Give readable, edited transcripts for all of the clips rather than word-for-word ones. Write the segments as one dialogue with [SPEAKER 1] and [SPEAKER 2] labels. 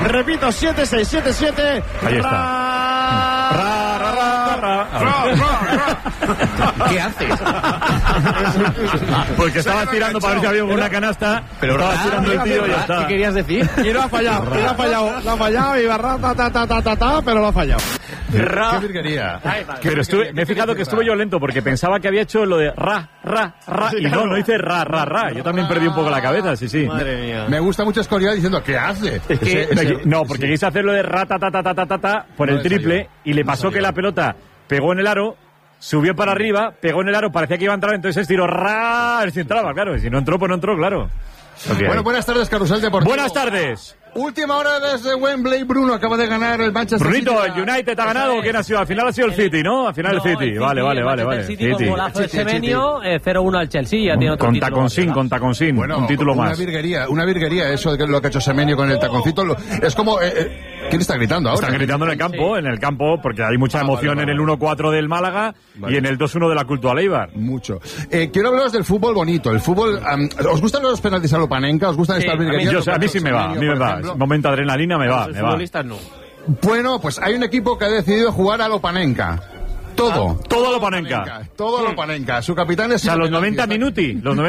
[SPEAKER 1] Repito, 7677.
[SPEAKER 2] Ahí está.
[SPEAKER 3] ¿Qué haces?
[SPEAKER 2] Porque estabas tirando para ver si había una canasta, pero estabas tirando el tiro y ya está.
[SPEAKER 3] ¿Qué querías decir?
[SPEAKER 1] Y lo ha fallado, lo ha fallado, y barra, pero lo ha fallado.
[SPEAKER 4] Qué virguería.
[SPEAKER 2] Pero me he fijado que estuve yo lento porque pensaba que había hecho lo de ra, y no hice ra. Yo también perdí un poco la cabeza, sí.
[SPEAKER 3] Madre mía.
[SPEAKER 4] Me gusta mucho Escorial diciendo, ¿qué hace?
[SPEAKER 2] No, porque quise hacer lo de ra, ta, por el triple, y le pasó que la pelota pegó en el aro, subió para arriba, pegó en el aro, parecía que iba a entrar, entonces estiró ra, a ver si entraba, claro, y si no entró, pues no entró, claro. Okay.
[SPEAKER 4] Bueno, buenas tardes, Carrusel Deportivo.
[SPEAKER 2] Buenas tardes.
[SPEAKER 4] Última hora desde Wembley. Bruno acaba de ganar el Manchester City.
[SPEAKER 2] Brunito, el United ha ganado. ¿Quién ha sido? Al final ha sido el City, ¿no? Al final el City. Vale.
[SPEAKER 5] El City con golazo de Semenyo, 0-1 al Chelsea. Ya tiene otro título.
[SPEAKER 2] Con taconcín.
[SPEAKER 4] Bueno,
[SPEAKER 2] un título más.
[SPEAKER 4] Una virguería eso de lo que ha hecho Semenyo con el taconcito. Es como... ¿Quién está gritando ahora?
[SPEAKER 2] Están gritando en el campo, porque hay mucha emoción en el 1-4 del Málaga y en el 2-1 de la Cultural Eibar.
[SPEAKER 4] Mucho. Quiero hablaros del fútbol bonito. El fútbol... ¿Os gustan los penaltis a lo Panenka? ¿Os gustan estas virguerías?
[SPEAKER 2] A mí sí me va. Momento adrenalina me va.
[SPEAKER 5] Los futbolistas no.
[SPEAKER 4] Bueno, pues hay un equipo que ha decidido jugar a lo Panenka. Todo a lo Panenka. Su capitán es...
[SPEAKER 2] O sea, los 90 minuti. Vale.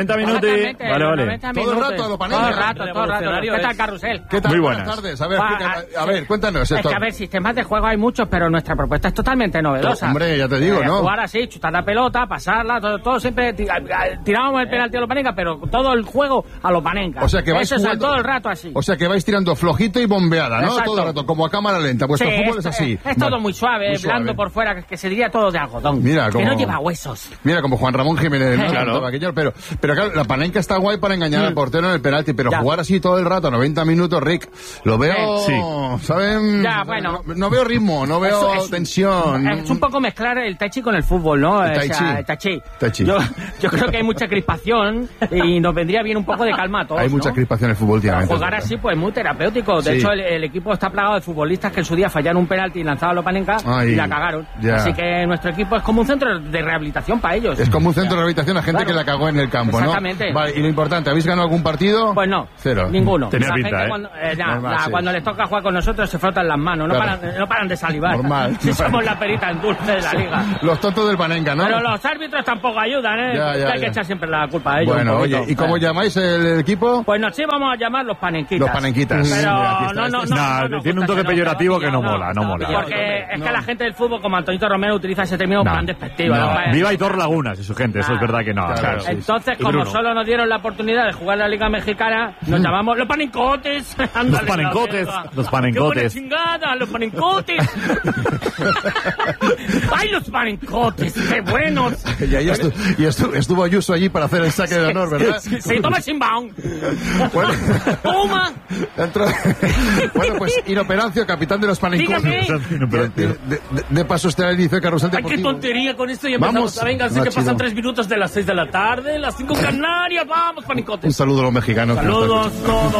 [SPEAKER 4] Todo el rato a lo Panenka.
[SPEAKER 5] Todo el rato. ¿Qué tal, Carrusel?
[SPEAKER 4] ¿Qué tal?
[SPEAKER 2] Muy buenas
[SPEAKER 4] tardes. A ver, cuéntanos esto.
[SPEAKER 5] Es que, a ver, sistemas de juego hay muchos, pero nuestra propuesta es totalmente novedosa.
[SPEAKER 4] Hombre, ya te digo, ¿no?
[SPEAKER 5] Jugar así, chutar la pelota, pasarla, todo siempre... Tirábamos el penalti a lo Panenka, pero todo el juego a lo Panenka.
[SPEAKER 4] O sea, que vais
[SPEAKER 5] jugando todo el rato así.
[SPEAKER 4] O sea, que vais tirando flojito y bombeada, ¿no?
[SPEAKER 5] Exacto.
[SPEAKER 4] Todo el rato, como a cámara lenta. Vuestro fútbol es así.
[SPEAKER 5] Es todo muy suave, blando por fuera, que se diría todo de algodón.
[SPEAKER 4] Mira,
[SPEAKER 5] que no lleva huesos.
[SPEAKER 4] Mira, como Juan Ramón Jiménez, ¿no?
[SPEAKER 2] Claro.
[SPEAKER 4] Pero claro, la Panenka está guay para engañar al portero en el penalti, pero jugar así todo el rato, 90 minutos, Rick, lo veo, ¿saben?
[SPEAKER 5] Ya, bueno.
[SPEAKER 4] No veo ritmo, no veo tensión.
[SPEAKER 5] Es un poco mezclar el tai chi con el fútbol, ¿no?
[SPEAKER 4] El tai chi.
[SPEAKER 5] Yo creo que hay mucha crispación y nos vendría bien un poco de calma a todos.
[SPEAKER 4] Hay mucha crispación en el fútbol últimamente.
[SPEAKER 5] Jugar así, pues muy terapéutico. De hecho, el equipo está plagado de futbolistas que en su día fallaron un penalti y lanzaban a lo Panenka y la cagaron. Ya. Así que nuestro equipo es como un centro de rehabilitación para ellos.
[SPEAKER 4] Es como un centro de rehabilitación a gente que la cagó en el campo, ¿no?
[SPEAKER 5] Exactamente.
[SPEAKER 4] Vale, y lo importante, ¿habéis ganado algún partido?
[SPEAKER 5] Pues no.
[SPEAKER 4] Cero.
[SPEAKER 5] Ninguno.
[SPEAKER 2] Tenía pinta,
[SPEAKER 5] Cuando les toca jugar con nosotros se frotan las manos, no paran de salivar.
[SPEAKER 4] Normal.
[SPEAKER 5] Si somos la perita en dulce de la liga.
[SPEAKER 4] Los tontos del Panenka, ¿no?
[SPEAKER 5] Pero los árbitros tampoco ayudan, ¿eh? Hay que echar siempre la culpa a ellos.
[SPEAKER 4] Bueno, oye, ¿y cómo llamáis el equipo?
[SPEAKER 5] Pues nos vamos a llamar los panenquitas.
[SPEAKER 4] Los panenquitas.
[SPEAKER 5] Pero
[SPEAKER 2] no, tiene un toque peyorativo que no mola.
[SPEAKER 5] Porque es que la gente del fútbol, como Antonito Romero, utiliza ese término tan despectivo.
[SPEAKER 2] Viva Hitor Lagunas y su gente, eso es verdad que no.
[SPEAKER 4] Claro,
[SPEAKER 5] entonces, como solo nos dieron la oportunidad de jugar la Liga Mexicana, nos llamamos los panencotes.
[SPEAKER 2] Los panencotes.
[SPEAKER 5] ¡Qué buena chingada! ¡Los panencotes! ¡Ay, los panencotes! ¡Qué buenos!
[SPEAKER 4] Y estuvo Ayuso allí para hacer el saque de honor, ¿verdad?
[SPEAKER 5] Sí, toma Simbaum.
[SPEAKER 4] Bueno,
[SPEAKER 5] ¡Toma!
[SPEAKER 4] Bueno, pues Inoperancio, capitán de los panencotes. De paso usted al inicio de Carrusel Deportivo.
[SPEAKER 5] ¡Ay, qué tontería con esto! Y empezamos. Venga, sé que pasan 3 minutos de las 6 de la tarde, las 5 en Canarias. ¡Vamos, panencotes!
[SPEAKER 4] Un saludo a los mexicanos.
[SPEAKER 5] Saludos todos.